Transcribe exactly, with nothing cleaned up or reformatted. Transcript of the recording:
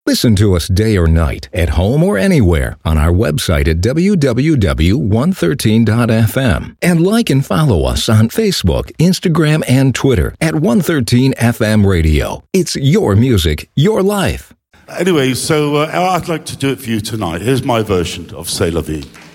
Listen to us day or night, at home or anywhere, on our website at w w w dot one thirteen dot f m. And like and follow us on Facebook, Instagram, and Twitter at one thirteen F M Radio. It's your music, your life. Anyway, so uh, I'd like to do it for you tonight. Here's my version of C'est La Vie.